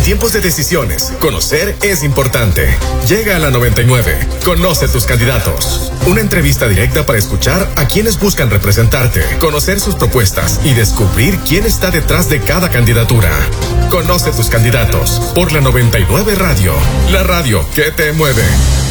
tiempos de decisiones, conocer es importante. Llega a la 99. Conoce tus candidatos. Una entrevista directa para escuchar a quienes buscan representarte, conocer sus propuestas y descubrir quién está detrás de cada candidatura. Conoce tus candidatos por la 99 Radio, la radio que te mueve.